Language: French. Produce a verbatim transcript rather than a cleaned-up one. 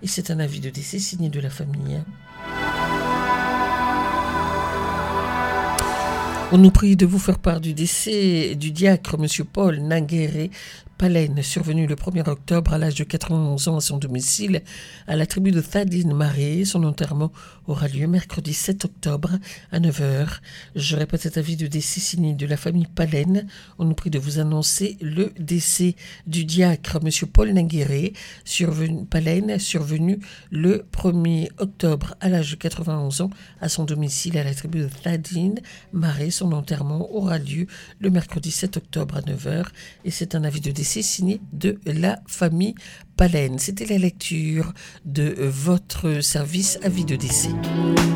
et c'est un avis de décès signé de la famille. On nous prie de vous faire part du décès du diacre M. Paul Nanguéré Palaine, survenu le premier octobre à l'âge de quatre-vingt-onze ans à son domicile à la tribu de Thadine Marais. Son enterrement aura lieu mercredi sept octobre à neuf heures. Je répète cet avis de décès signé de la famille Palaine. On nous prie de vous annoncer le décès du diacre M. Paul Nanguéré survenu, Palaine, survenu le premier octobre à l'âge de quatre-vingt-onze ans à son domicile à la tribu de Thadine Marais. Son enterrement aura lieu le mercredi sept octobre à neuf heures et c'est un avis de décès signé de la famille Palaine. C'était la lecture de votre service avis de décès.